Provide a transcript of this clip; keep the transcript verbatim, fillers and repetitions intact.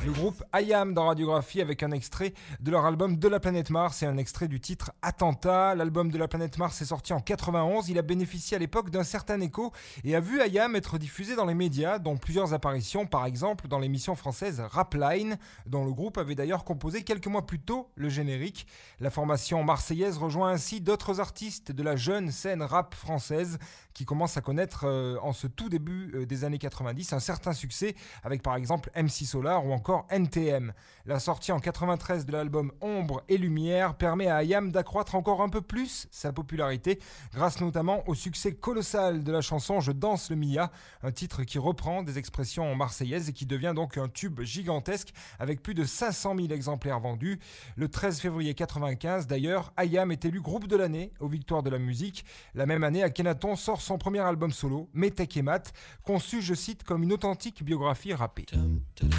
Le groupe I A M dans Radiographie avec un extrait de leur album De la planète Mars et un extrait du titre Attentat. L'album De la planète Mars est sorti en quatre-vingt-onze. Il a bénéficié à l'époque d'un certain écho et a vu I A M être diffusé dans les médias, dont plusieurs apparitions, par exemple dans l'émission française Rapline, dont le groupe avait d'ailleurs composé quelques mois plus tôt le générique. La formation marseillaise rejoint ainsi d'autres artistes de la jeune scène rap française qui commence à connaître euh, en ce tout début euh, des années quatre-vingt-dix un certain succès avec par exemple M C Solar ou encore N T M. La sortie en quatre-vingt-treize de l'album Ombre et Lumière permet à I A M d'accroître encore un peu plus sa popularité grâce notamment au succès colossal de la chanson Je danse le Mia, un titre qui reprend des expressions marseillaises et qui devient donc un tube gigantesque avec plus de cinq cent mille exemplaires vendus. Le treize février quatre-vingt-quinze d'ailleurs, I A M est élu groupe de l'année aux Victoires de la musique. La même année, Akhenaton sort son premier album solo, Métèque et Mat, conçu, je cite, comme une authentique biographie rappée.